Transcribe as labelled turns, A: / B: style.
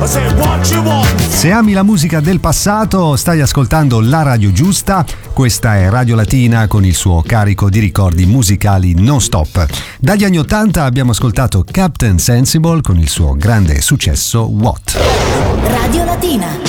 A: Se ami la musica del passato, stai ascoltando la radio giusta. Questa è Radio Latina con il suo carico di ricordi musicali non stop. Dagli anni 80 abbiamo ascoltato Captain Sensible con il suo grande successo What.
B: Radio Latina.